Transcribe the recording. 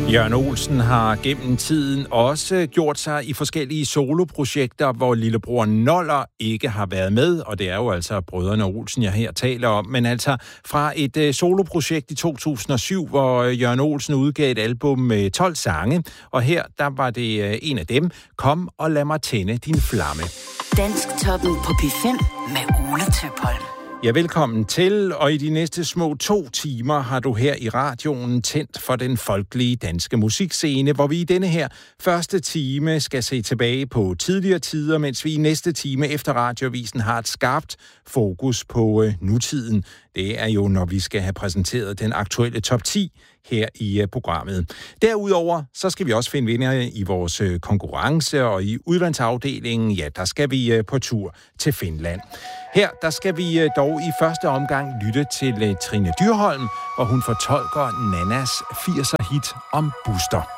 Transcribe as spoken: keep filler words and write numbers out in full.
Jørgen Olsen har gennem tiden også gjort sig i forskellige soloprojekter, hvor lillebror Noller ikke har været med, og det er jo altså brødrene Olsen, jeg her taler om. Men altså fra et uh, soloprojekt i to tusind og syv, hvor Jørgen Olsen udgav et album med tolv sange, og her der var det uh, en af dem, Kom og lad mig tænde din flamme. Dansktoppen på P fem med Ole Tøpholm. Ja, velkommen til, og i de næste små to timer har du her i radioen tændt for den folkelige danske musikscene, hvor vi i denne her første time skal se tilbage på tidligere tider, mens vi i næste time efter Radiovisen har et skarpt fokus på øh, nutiden. Det er jo, når vi skal have præsenteret den aktuelle top ti her i uh, programmet. Derudover, så skal vi også finde vinder i vores uh, konkurrence, og i udlandsafdelingen, ja, der skal vi uh, på tur til Finland. Her, der skal vi uh, dog i første omgang lytte til uh, Trine Dyrholm, hvor hun fortolker Nannas firser hit om Buster.